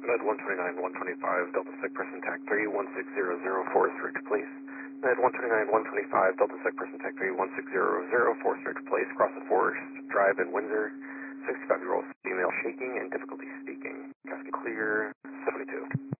Med 129, 125, Delta Sec Person TAC 316004, search please. Med 129, 125, Delta Sec Person TAC 316004, search please. Cross the Forest Drive in Windsor. 65-year-old female shaking and difficulty speaking. Casket clear, 72.